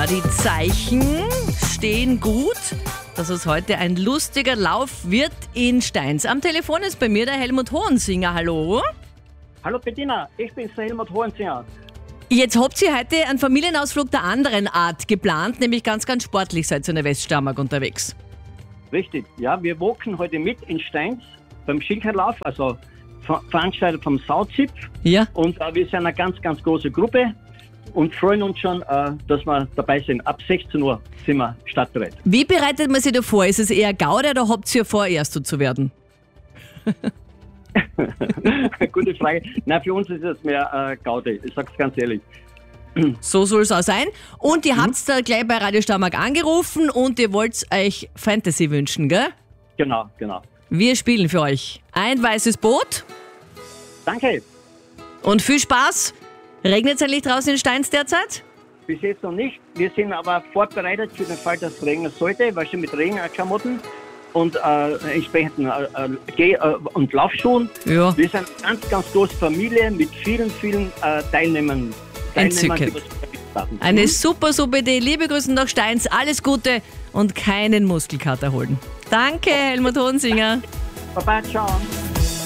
die Zeichen stehen gut, dass es heute ein lustiger Lauf wird in Steins. Am Telefon ist bei mir der Helmut Hohensinger. Hallo. Hallo Bettina, ich bin der Helmut Hohensinger. Jetzt habt ihr heute einen Familienausflug der anderen Art geplant, nämlich ganz sportlich seid ihr in der Weststeiermark unterwegs. Richtig, ja, wir walken heute mit in Steins beim Schilkerlauf, also veranstaltet vom Sauzipf. Ja. Und wir sind eine ganz große Gruppe und freuen uns schon, dass wir dabei sind. Ab 16 Uhr sind wir startbereit. Wie bereitet man sich da vor? Ist es eher Gaude oder habt ihr vor, Erster zu werden? Gute Frage. Nein, für uns ist es mehr Gaude, ich sag's ganz ehrlich. So soll es auch sein. Und ihr habt da gleich bei Radio Steiermark angerufen und ihr wollt euch Fantasy wünschen, gell? Genau. Wir spielen für euch ein weißes Boot Danke. und viel Spaß. Regnet es eigentlich draußen in Steins derzeit? Bis jetzt noch nicht. Wir sind aber vorbereitet für den Fall, dass es regnen sollte, weil schon mit Regenklamotten und entsprechenden Geh- und Laufschuhen. Ja. Wir sind eine ganz große Familie mit vielen Teilnehmern. Entzückend. Eine super Idee. Liebe Grüße nach Steins, alles Gute und keinen Muskelkater holen. Danke, Helmut Hohensinger. Baba, ciao.